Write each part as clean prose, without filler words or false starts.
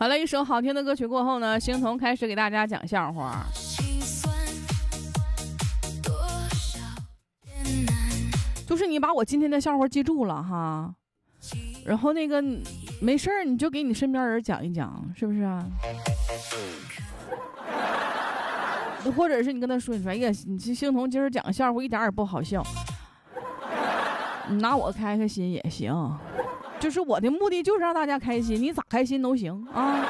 好了，一首好听的歌曲过后呢，星彤开始给大家讲笑话。就是你把我今天的笑话记住了哈，然后那个没事儿你就给你身边人讲一讲，是不是啊？或者是你跟他说，你说哎呀，你这星彤今儿讲笑话一点也不好笑，你拿我开开心也行，就是我的目的就是让大家开心，你咋开心都行啊。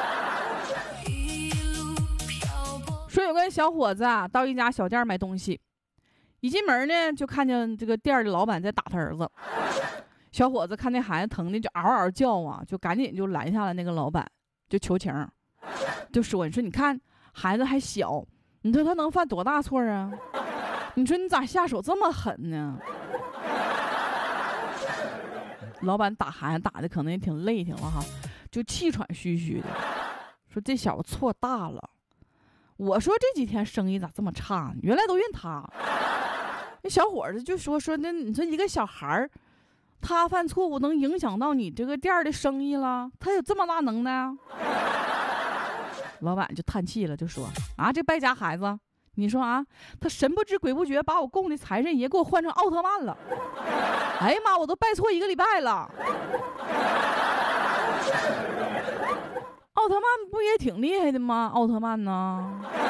说有个小伙子啊，到一家小店买东西，一进门呢就看见这个店的老板在打他儿子。小伙子看那孩子疼的就嗷嗷叫啊，就赶紧就拦下了那个老板，就求情，就说：“你说你看孩子还小，你说他能犯多大错啊？你说你咋下手这么狠呢？”老板打孩子打的可能也挺累挺了哈，就气喘吁吁的说：“这小子错大了。我说这几天生意咋这么差？原来都怨他。”那小伙子就说：“那你说一个小孩儿，他犯错误能影响到你这个店的生意了？他有这么大能耐？”老板就叹气了，就说：“啊，这败家孩子，你说啊，他神不知鬼不觉把我供的财神爷给我换成奥特曼了。哎呀妈，我都拜错1个礼拜了。奥特曼不也挺厉害的吗？奥特曼呢？